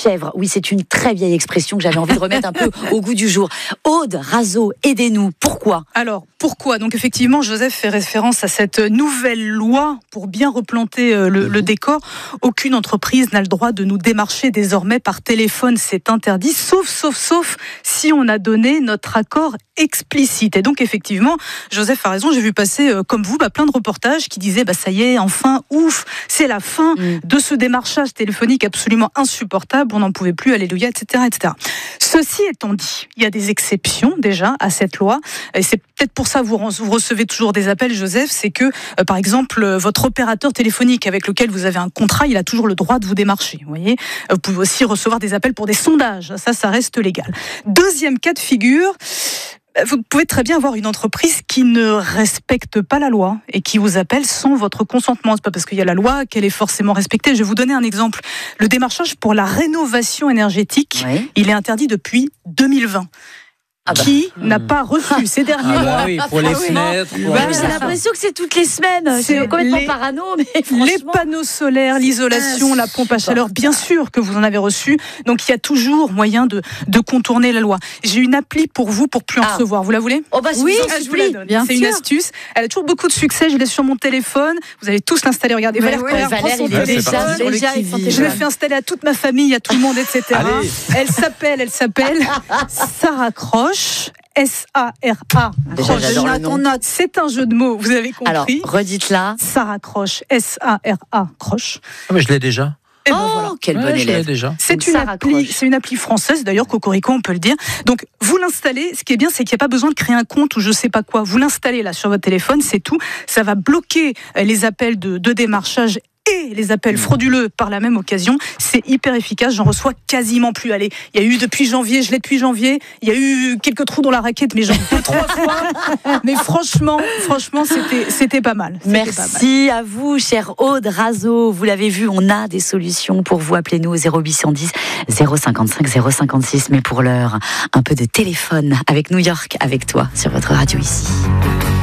chèvre. Oui, c'est une très vieille expression que j'avais envie de remettre un peu au goût du jour. Aude Razeau, aidez-nous. Pourquoi ? Alors, pourquoi ? Donc effectivement, Joseph fait référence à cette nouvelle loi pour bien replanter le décor. Aucune entreprise n'a le droit de nous démarcher désormais par téléphone. C'est interdit, sauf si on a donné notre accord explicite. Et donc effectivement, Joseph a raison, j'ai vu passer comme vous plein de reportages qui disaient ça y est, enfin, ouf, c'est la fin de ce démarchage téléphonique absolument insupportable, on n'en pouvait plus, alléluia, etc., etc. Ceci étant dit, il y a des exceptions déjà à cette loi, et c'est peut-être pour ça que vous recevez toujours des appels, Joseph, c'est que, par exemple, votre opérateur téléphonique avec lequel vous avez un contrat, il a toujours le droit de vous démarcher, vous voyez. Vous pouvez aussi recevoir des appels pour des sondages, ça reste légal. Deuxième cas de figure, vous pouvez très bien avoir une entreprise qui ne respecte pas la loi et qui vous appelle sans votre consentement. C'est pas parce qu'il y a la loi qu'elle est forcément respectée. Je vais vous donner un exemple. Le démarchage pour la rénovation énergétique, il est interdit depuis 2020. Qui n'a pas reçu ces derniers mois. Oui, pour les fenêtres. J'ai l'impression que c'est toutes les semaines. C'est complètement parano, mais franchement... Les panneaux solaires, l'isolation, la pompe à chaleur, bien sûr que vous en avez reçu. Donc il y a toujours moyen de contourner la loi. J'ai une appli pour vous pour plus en recevoir. Vous la voulez ? Oui, je vous la donne. C'est une astuce. Elle a toujours beaucoup de succès. Je l'ai sur mon téléphone. Vous allez tous l'installer. Regardez, Valère prend son téléphone. Je l'ai fait installer à toute ma famille, à tout le monde, etc. Elle s'appelle Sarah Croche. S-A-R-A. On note. C'est un jeu de mots, vous avez compris. Alors, redites-la. Sarah Croche, S-A-R-A, Croche. Mais je l'ai déjà. Quel bon élève. C'est une appli française, d'ailleurs, Cocorico, on peut le dire. Donc, vous l'installez. Ce qui est bien, c'est qu'il n'y a pas besoin de créer un compte ou je sais pas quoi. Vous l'installez là sur votre téléphone, c'est tout. Ça va bloquer les appels de démarchage et les appels frauduleux par la même occasion. C'est hyper efficace, j'en reçois quasiment plus. Allez, il y a eu depuis janvier, il y a eu quelques trous dans la raquette, mais genre 2-3 fois. Mais franchement, c'était pas mal. Merci à vous, chère Aude Razeau. Vous l'avez vu, on a des solutions pour vous. Appelez-nous au 0810 055 056. Mais pour l'heure, un peu de téléphone avec New York, avec toi, sur votre radio ici.